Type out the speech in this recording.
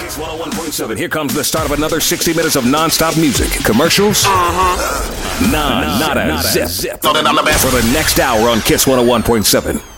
Kiss 101.7. Here comes the start of another 60 minutes of non-stop music, commercials, not a zip. So then I'm the best. For the next hour on Kiss 101.7.